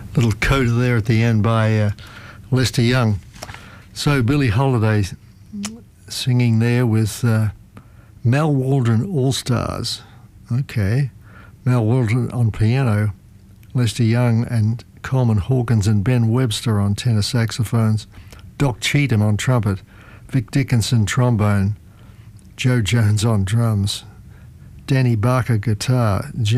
Little coda there at the end by Lester Young. So Billie Holiday singing there with Mal Waldron All-Stars. Okay. Mal Waldron on piano, Lester Young and Coleman Hawkins and Ben Webster on tenor saxophones, Doc Cheatham on trumpet, Vic Dickinson trombone, Joe Jones on drums, Danny Barker guitar,